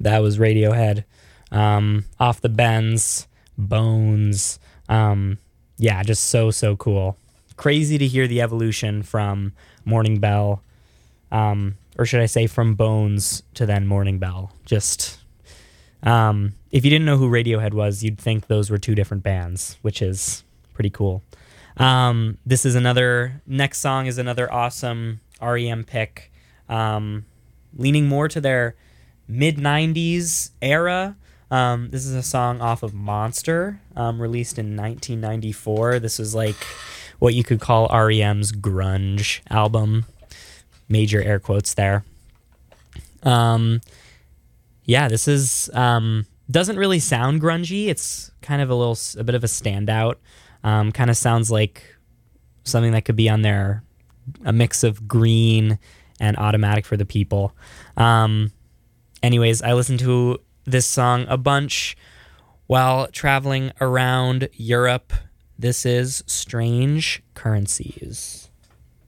That was Radiohead. Off the Bends, Bones. Yeah, just so cool. Crazy to hear the evolution from Morning Bell, or should I say from Bones to then Morning Bell. Just, if you didn't know who Radiohead was, you'd think those were two different bands, which is pretty cool. Next song is another awesome REM pick, leaning more to their mid-90s era. This is a song off of Monster, released in 1994. This was like what you could call REM's grunge album. Major air quotes there. This is doesn't really sound grungy. It's kind of a bit of a standout. Kind of sounds like something that could be on there, a mix of Green and Automatic for the People. Anyways, I listened to this song a bunch while traveling around Europe. This is Strange Currencies.